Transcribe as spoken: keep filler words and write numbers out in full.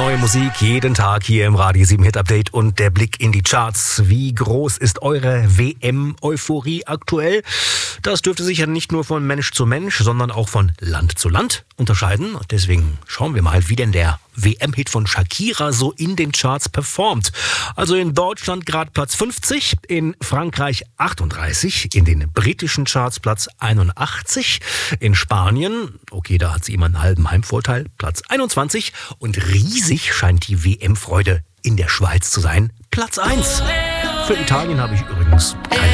Neue Musik jeden Tag hier im Radio sieben Hit Update und der Blick in die Charts. Wie groß ist eure W M-Euphorie aktuell? Das dürfte sich ja nicht nur von Mensch zu Mensch, sondern auch von Land zu Land unterscheiden. Und deswegen schauen wir mal, wie denn der W M-Hit von Shakira so in den Charts performt. Also in Deutschland gerade Platz fünfzig, in Frankreich achtunddreißig, in den britischen Charts Platz einundachtzig, in Spanien, okay, da hat sie immer einen halben Heimvorteil, Platz einundzwanzig und riesig scheint die W M-Freude in der Schweiz zu sein, Platz eins. Für Italien habe ich übrigens keine